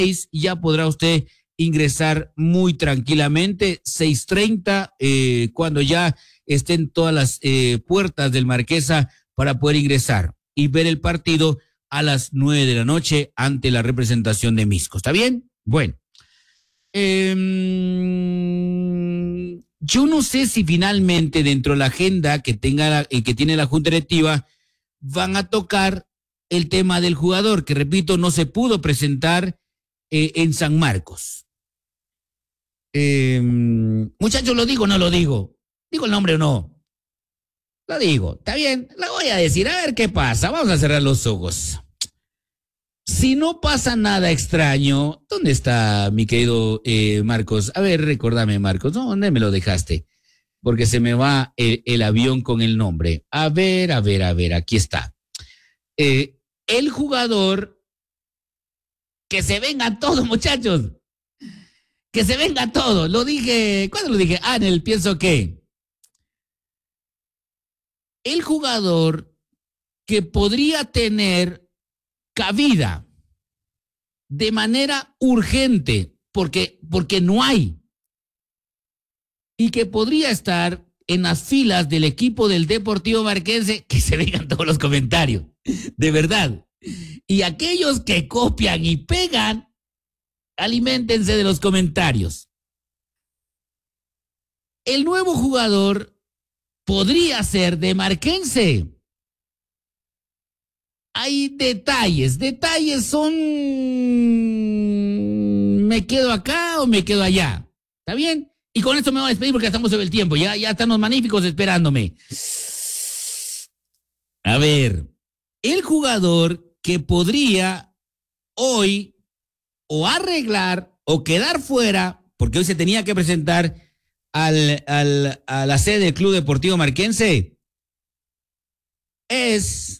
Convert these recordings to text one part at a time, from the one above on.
ya podrá usted ingresar muy tranquilamente, 6:30, cuando ya estén todas las puertas del Marquesa para poder ingresar y ver el partido a las 9 de la noche ante la representación de Misco. ¿Está bien? Bueno. Yo no sé si finalmente dentro de la agenda que tiene la Junta Directiva van a tocar el tema del jugador, que repito, no se pudo presentar en San Marcos. Muchachos, ¿lo digo o no lo digo? ¿Digo el nombre o no? Lo digo, está bien, lo voy a decir, a ver qué pasa, vamos a cerrar los ojos. Si no pasa nada extraño, ¿dónde está mi querido Marcos? A ver, recordame, Marcos, ¿dónde me lo dejaste? Porque se me va el avión con el nombre. A ver, aquí está. El jugador, que se vengan todos, muchachos. Que se vengan todos. Lo dije, ¿cuándo lo dije? En el pienso que. El jugador que podría tener cabida de manera urgente, porque no hay, y que podría estar en las filas del equipo del Deportivo Marquense, que se vengan todos los comentarios, de verdad. Y aquellos que copian y pegan, aliméntense de los comentarios. El nuevo jugador podría ser de Marquense. Hay detalles son, ¿me quedo acá o me quedo allá? ¿Está bien? Y con esto me voy a despedir porque estamos sobre el tiempo, ya están los magníficos esperándome. A ver, el jugador que podría hoy o arreglar o quedar fuera, porque hoy se tenía que presentar a la sede del Club Deportivo Marquense, es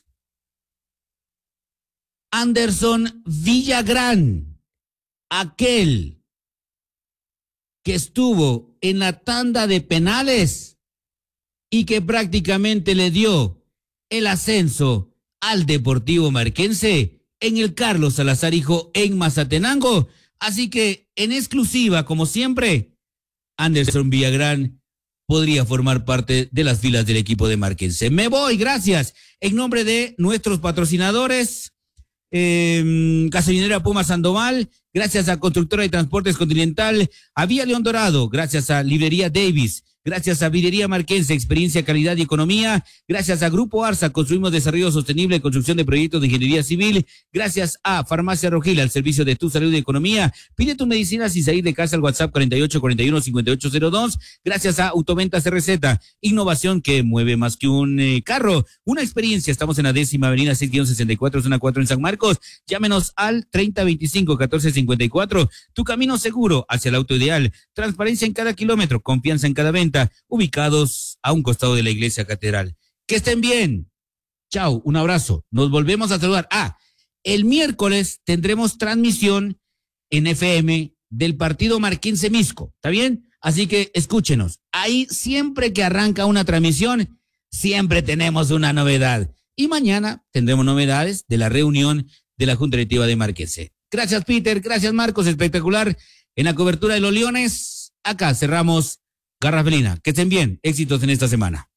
Anderson Villagrán, aquel que estuvo en la tanda de penales y que prácticamente le dio el ascenso al Deportivo Marquense en el Carlos Salazar Hijo en Mazatenango. Así que en exclusiva, como siempre, Anderson Villagrán podría formar parte de las filas del equipo de Marquense. Me voy, gracias. En nombre de nuestros patrocinadores, Gasolinera Puma Sandoval, gracias a Constructora de Transportes Continental, a Vía León Dorado, gracias a Librería Davis, gracias a Videría Marquense, experiencia, calidad y economía, gracias a Grupo Arza, construimos desarrollo sostenible, construcción de proyectos de ingeniería civil, gracias a Farmacia Rogil, al servicio de tu salud y economía, pide tu medicina sin salir de casa al WhatsApp 4841-5802, gracias a Autoventas RZ, innovación que mueve más que un carro, una experiencia, estamos en la 10ª avenida 6-64, zona 4 en San Marcos, llámenos al 3025-1454, tu camino seguro hacia el auto ideal, transparencia en cada kilómetro, confianza en cada venta, ubicados a un costado de la iglesia catedral. Que estén bien. Chao, un abrazo. Nos volvemos a saludar. El miércoles tendremos transmisión en FM del partido Marquense Misco. ¿Está bien? Así que escúchenos. Ahí siempre que arranca una transmisión, siempre tenemos una novedad. Y mañana tendremos novedades de la reunión de la Junta Directiva de Marquense. Gracias, Peter. Gracias, Marcos. Espectacular en la cobertura de los Leones. Acá cerramos Garra Felina. Que estén bien. Éxitos en esta semana.